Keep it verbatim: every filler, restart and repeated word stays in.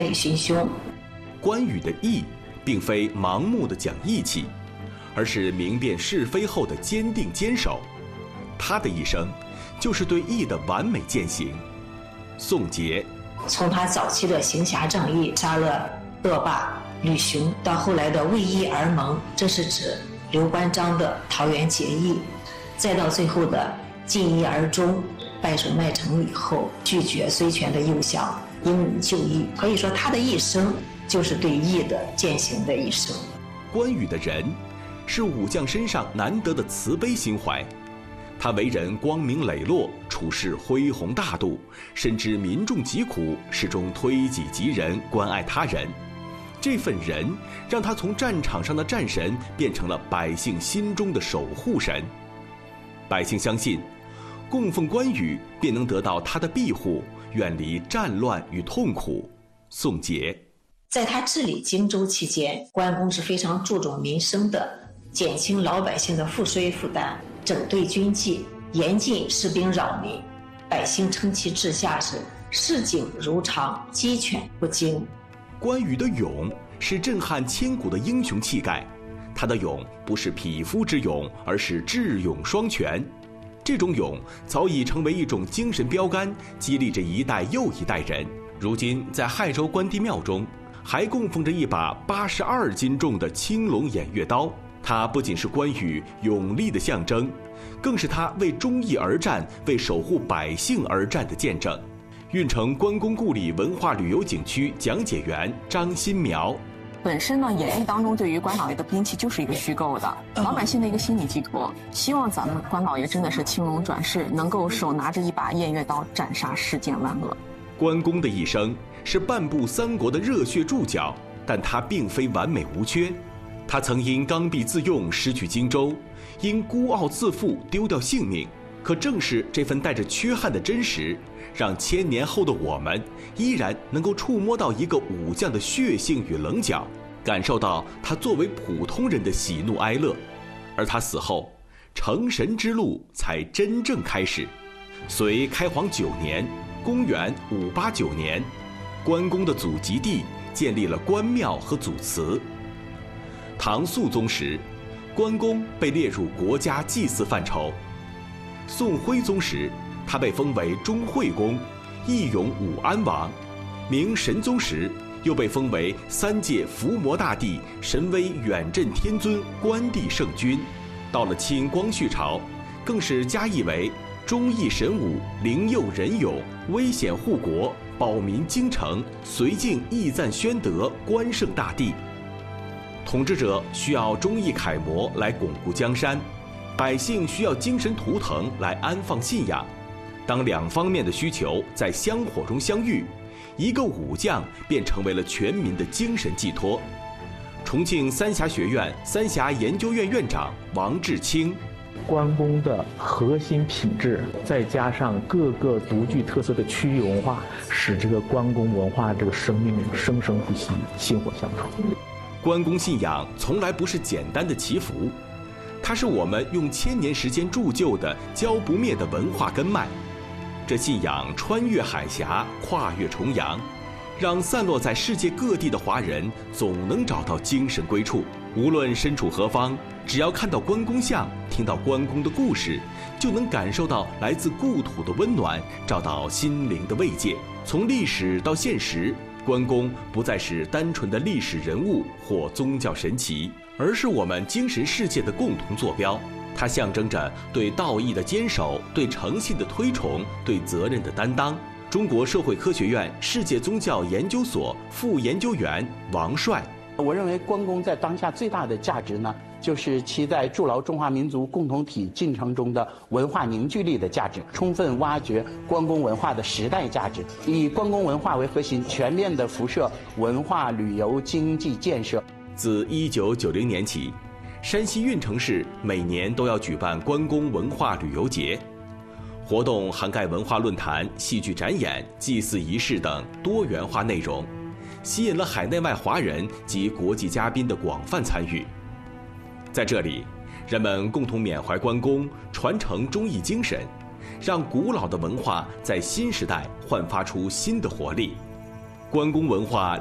寻凶。 关羽的义，并非盲目的讲义气，而是明辨是非后的坚定坚守。他的一生，就是对义的完美践行。宋杰， 从他早期的行侠仗义，杀了恶霸吕雄，到后来的为义而盟，这是指刘关张的桃园结义，再到最后的尽义而终，败守麦城以后拒绝孙权的诱降，英勇就义。可以说他的一生就是对义的践行的一生。 关羽的人，是武将身上难得的慈悲心怀。他为人光明磊落，处事恢宏大度，深知民众疾苦，始终推己及人，关爱他人。这份仁，让他从战场上的战神变成了百姓心中的守护神。百姓相信，供奉关羽便能得到他的庇护，远离战乱与痛苦。宋杰， 在他治理荆州期间，关公是非常注重民生的，减轻老百姓的赋税负担，整顿军纪，严禁士兵扰民，百姓称其治下是市井如常，鸡犬不惊。 关羽的勇是震撼千古的英雄气概，他的勇不是匹夫之勇，而是智勇双全。这种勇早已成为一种精神标杆，激励着一代又一代人。如今在亥州关帝庙中，还供奉着一把八十二斤重的青龙偃月刀，它不仅是关羽勇力的象征，更是他为忠义而战、为守护百姓而战的见证。运城关公故里文化旅游景区讲解员张新苗， 本身呢，演义当中对于关老爷的兵器就是一个虚构的，老百姓的一个心理寄托。希望咱们关老爷真的是青龙转世，能够手拿着一把偃月刀，斩杀世间万恶。 关公的一生是半部三国的热血注脚，但他并非完美无缺。他曾因刚愎自用失去荆州，因孤傲自负丢掉性命。可正是这份带着缺憾的真实，让千年后的我们依然能够触摸到一个武将的血性与棱角，感受到他作为普通人的喜怒哀乐。而他死后，成神之路才真正开始。隋开皇九年，公元五八九年，关公的祖籍地建立了关庙和祖祠。唐肃宗时，关公被列入国家祭祀范畴。宋徽宗时，他被封为忠惠公，义勇武安王。明神宗时，又被封为三界伏魔大帝，神威远镇天尊，关帝圣君。到了清光绪朝，更是加谥为忠义神武，灵佑仁勇，威显护国，保民京城，绥靖义赞宣德，关圣大帝。统治者需要忠义楷模来巩固江山，百姓需要精神图腾来安放信仰。当两方面的需求在香火中相遇，一个武将便成为了全民的精神寄托。重庆三峡学院三峡研究院院长王志清， 关公的核心品质，再加上各个独具特色的区域文化，使这个关公文化这个生命生生不息，薪火相传。 关公信仰从来不是简单的祈福，它是我们用千年时间铸就的浇不灭的文化根脉。这信仰穿越海峡，跨越重洋，让散落在世界各地的华人总能找到精神归处。无论身处何方，只要看到关公像，听到关公的故事，就能感受到来自故土的温暖，找到心灵的慰藉。从历史到现实，关公不再是单纯的历史人物或宗教神奇，而是我们精神世界的共同坐标。它象征着对道义的坚守，对诚信的推崇，对责任的担当。中国社会科学院世界宗教研究所副研究员王帅， 我认为关公在当下最大的价值呢，就是其在筑牢中华民族共同体进程中的文化凝聚力的价值，充分挖掘关公文化的时代价值，以关公文化为核心，全面的辐射文化、旅游、经济建设。 自一九九零年起，山西运城市每年都要举办关公文化旅游节，活动涵盖文化论坛、戏剧展演、祭祀仪式等多元化内容，吸引了海内外华人及国际嘉宾的广泛参与。在这里，人们共同缅怀关公，传承忠义精神，让古老的文化在新时代焕发出新的活力。 关公文化